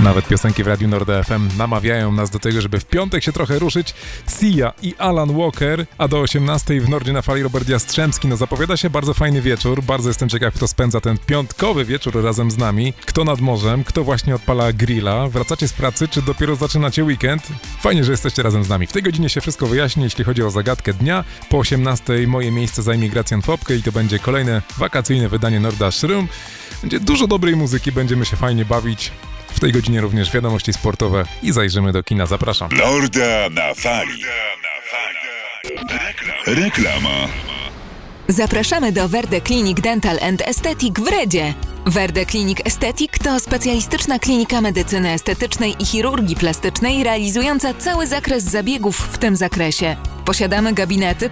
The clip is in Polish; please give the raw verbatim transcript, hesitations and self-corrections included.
Nawet piosenki w Radiu Norda F M namawiają nas do tego, żeby w piątek się trochę ruszyć. Sia i Alan Walker, a do osiemnastej w Nordzie na fali Robert Jastrzębski. No zapowiada się bardzo fajny wieczór. Bardzo jestem ciekaw, kto spędza ten piątkowy wieczór razem z nami. Kto nad morzem, kto właśnie odpala grilla. Wracacie z pracy, czy dopiero zaczynacie weekend? Fajnie, że jesteście razem z nami. W tej godzinie się wszystko wyjaśni, jeśli chodzi o zagadkę dnia. Po osiemnastej moje miejsce zajmie Gracjan Fopke i to będzie kolejne wakacyjne wydanie Norda Shroom. Będzie dużo dobrej muzyki, będziemy się fajnie bawić. W tej godzinie również wiadomości sportowe i zajrzymy do kina. Zapraszam. Norda na fali. Reklama. Zapraszamy do Verde Clinic Dental and Aesthetic w Redzie. Verde Clinic Aesthetic to specjalistyczna klinika medycyny estetycznej i chirurgii plastycznej realizująca cały zakres zabiegów w tym zakresie. Posiadamy gabinety